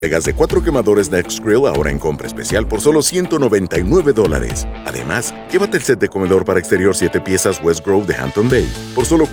Gas de 4 quemadores Next Grill ahora en compra especial por solo $199. Además, llévate el set de comedor para exterior 7 piezas West Grove de Hampton Bay por solo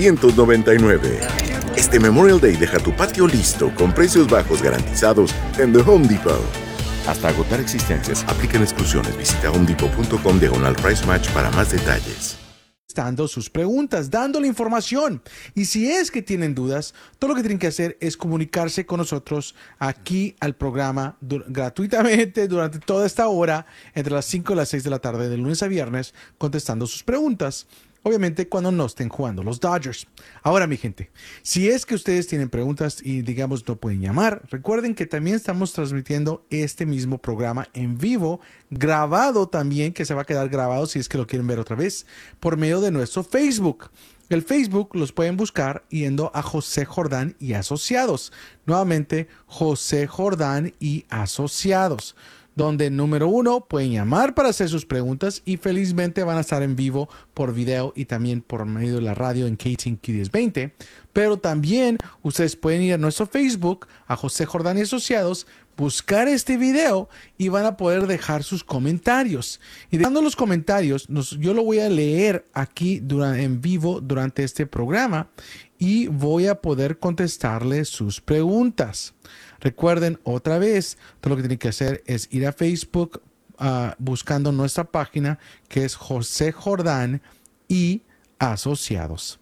$499. Este Memorial Day deja tu patio listo con precios bajos garantizados en The Home Depot. Hasta agotar existencias, aplican exclusiones. Visita homedepot.com/price match para más detalles. Dando sus preguntas, dando la información. Y si es que tienen dudas, todo lo que tienen que hacer es comunicarse con nosotros aquí al programa gratuitamente durante toda esta hora, entre las 5 y las 6 de la tarde, de lunes a viernes, contestando sus preguntas. Obviamente cuando no estén jugando los Dodgers. Ahora, mi gente, si es que ustedes tienen preguntas y digamos no pueden llamar, recuerden que también estamos transmitiendo este mismo programa en vivo, grabado también, que se va a quedar grabado si es que lo quieren ver otra vez, por medio de nuestro Facebook. El Facebook los pueden buscar yendo a José Jordán y Asociados. Nuevamente, José Jordán y Asociados, donde número 1 pueden llamar para hacer sus preguntas y felizmente van a estar en vivo por video y también por medio de la radio en KTNQ 1020. Pero también ustedes pueden ir a nuestro Facebook, a José Jordán y Asociados, buscar este video y van a poder dejar sus comentarios. Y dejando los comentarios, yo lo voy a leer aquí en vivo durante este programa y voy a poder contestarle sus preguntas. Recuerden otra vez, todo lo que tienen que hacer es ir a Facebook buscando nuestra página que es José Jordán y Asociados.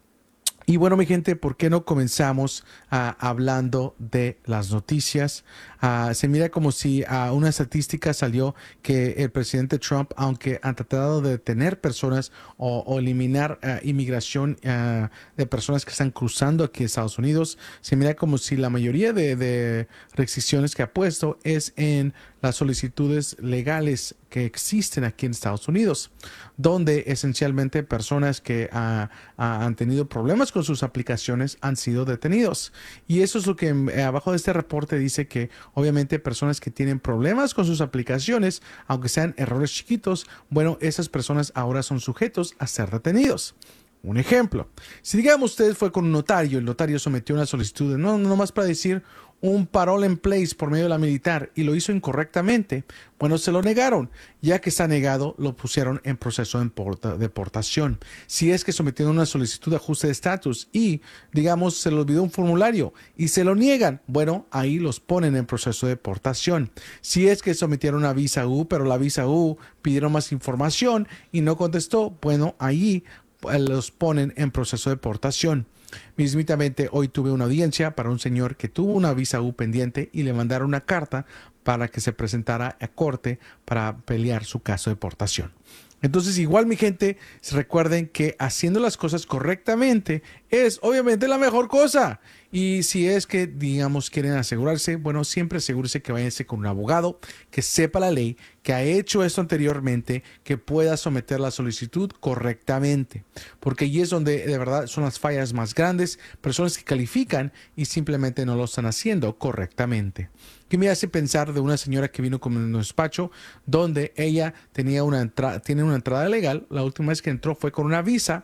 Y bueno, mi gente, ¿por qué no comenzamos hablando de las noticias? Se mira como si una estadística salió que el presidente Trump, aunque ha tratado de detener personas o eliminar inmigración de personas que están cruzando aquí a Estados Unidos, se mira como si la mayoría de restricciones que ha puesto es en las solicitudes legales que existen aquí en Estados Unidos, donde esencialmente personas que han tenido problemas con sus aplicaciones han sido detenidos. Y eso es lo que abajo de este reporte dice, que obviamente personas que tienen problemas con sus aplicaciones, aunque sean errores chiquitos, bueno, esas personas ahora son sujetos a ser detenidos. Un ejemplo, si digamos usted fue con un notario, el notario sometió una solicitud, no más para decir un parole en place por medio de la militar y lo hizo incorrectamente, bueno, se lo negaron. Ya que está negado, lo pusieron en proceso de deportación. Si es que sometieron una solicitud de ajuste de estatus y, digamos, se le olvidó un formulario y se lo niegan, bueno, ahí los ponen en proceso de deportación. Si es que sometieron una visa U, pero la visa U pidieron más información y no contestó, bueno, ahí los ponen en proceso de deportación. Mismitamente, hoy tuve una audiencia para un señor que tuvo una visa U pendiente y le mandaron una carta para que se presentara a corte para pelear su caso de deportación. Entonces, igual, mi gente, recuerden que haciendo las cosas correctamente es obviamente la mejor cosa. Y si es que, digamos, quieren asegurarse, bueno, siempre asegúrese que váyanse con un abogado que sepa la ley, que ha hecho esto anteriormente, que pueda someter la solicitud correctamente. Porque allí es donde de verdad son las fallas más grandes, personas que califican y simplemente no lo están haciendo correctamente. Que me hace pensar de una señora que vino con nuestro despacho, donde ella tiene una entrada legal. La última vez que entró fue con una visa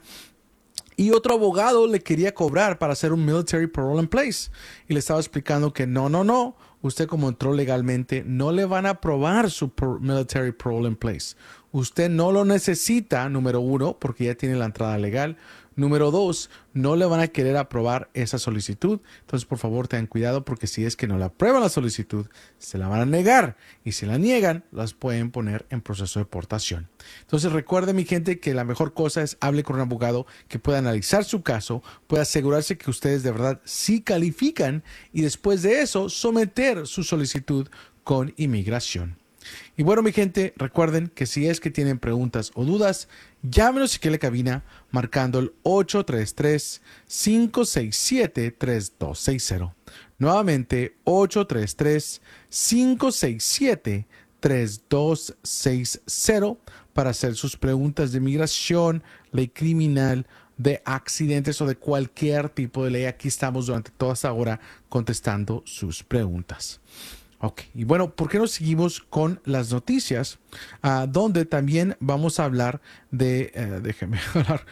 y otro abogado le quería cobrar para hacer un military parole in place. Y le estaba explicando que no. Usted, como entró legalmente, no le van a aprobar su military parole in place. Usted no lo necesita, número 1, porque ya tiene la entrada legal. Número 2, no le van a querer aprobar esa solicitud. Entonces, por favor, tengan cuidado, porque si es que no le aprueban la solicitud, se la van a negar. Y si la niegan, las pueden poner en proceso de deportación. Entonces, recuerde, mi gente, que la mejor cosa es hable con un abogado que pueda analizar su caso, pueda asegurarse que ustedes de verdad sí califican y después de eso someter su solicitud con inmigración. Y bueno, mi gente, recuerden que si es que tienen preguntas o dudas, llámenos aquí a la cabina marcando el 833-567-3260. Nuevamente, 833-567-3260 para hacer sus preguntas de migración, ley criminal, de accidentes o de cualquier tipo de ley. Aquí estamos durante toda esta hora contestando sus preguntas. Ok, y bueno, ¿por qué no seguimos con las noticias? Donde también vamos a hablar de, déjenme hablar